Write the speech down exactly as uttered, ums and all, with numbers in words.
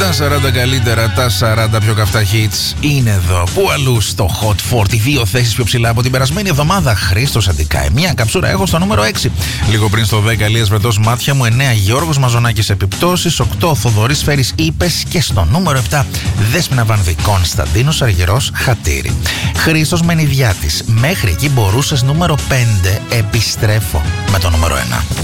Τα σαράντα καλύτερα, τα σαράντα πιο καυτά hits είναι εδώ. Πού αλλού στο Hot σαράντα, δύο θέσεις πιο ψηλά από την περασμένη εβδομάδα. Χρήστος Αντικάη, μια καψούρα έχω στο νούμερο έξι. Λίγο πριν στο δέκα, Λίας Βρετός, Μάτια μου. εννέα, Γιώργος Μαζονάκης, Επιπτώσεις. οκτώ, Θοδωρής Φέρης, Είπες. Και στο νούμερο επτά, Δέσποινα Βανδύ, Κωνσταντίνος Αργυρός, Χατήρι. Χρήστος Μενιδιάτης, μέχρι εκεί μπορούσες. Νούμερο πέντε, Επιστρέφω με το νούμερο ένα.